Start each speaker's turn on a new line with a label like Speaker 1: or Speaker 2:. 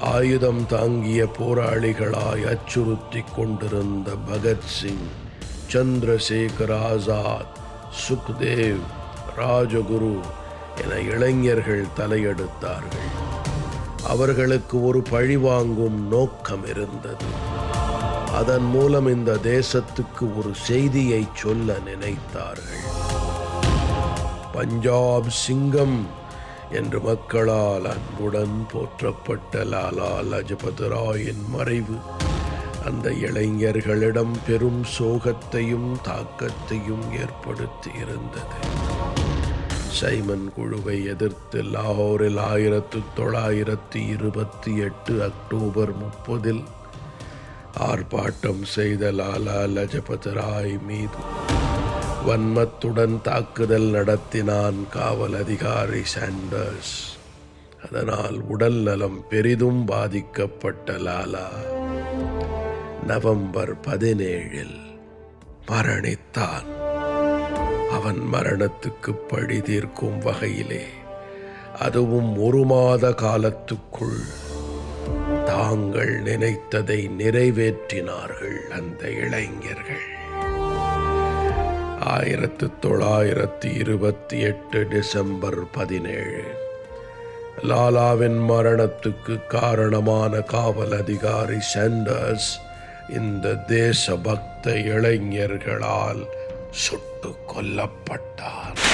Speaker 1: ஆயுதம் தாங்கிய போராளிகளாய் அச்சுறுத்திக் கொண்டிருந்த பகத்சிங், சந்திரசேகர் ஆசாத், சுக்தேவ், ராஜகுரு என இளைஞர்கள் தலையெடுத்தார்கள். அவர்களுக்கு ஒரு பழிவாங்கும் நோக்கம் இருந்தது. அதன் மூலம் இந்த தேசத்துக்கு ஒரு செய்தியை சொல்ல நினைத்தார்கள். பஞ்சாப் சிங்கம் என்று மக்களால் அன்புடன் போற்றப்பட்ட லாலா லஜபத் ராயின் மறைவு அந்த இளைஞர்களிடம் பெரும் சோகத்தையும் தாக்கத்தையும் ஏற்படுத்தி இருந்தது. சைமன் குழுவை எதிர்த்து லாகூரில் 1928 அக்டோபர் 30 ஆர்ப்பாட்டம் செய்த லாலா லஜபத் ராய் மீது வன்மத்துடன் தாக்குதல் நடத்தினான் காவல் அதிகாரி சாண்டர்ஸ். அதனால் உடல் நலம் பெரிதும் பாதிக்கப்பட்ட லாலா நவம்பர் 17 மரணித்தான். அவன் மரணத்துக்கு பழி தீர்க்கும் வகையிலே, அதுவும் 1 மாத காலத்துக்குள் தாங்கள் நினைத்ததை நிறைவேற்றினார்கள் அந்த இளைஞர்கள். 1928 டிசம்பர் 17 லாலாவின் மரணத்துக்கு காரணமான காவல் அதிகாரி சாண்டர்ஸ் இந்த தேசபக்த இளைஞர்களால் சுட்டுக் கொல்லப்பட்டார்.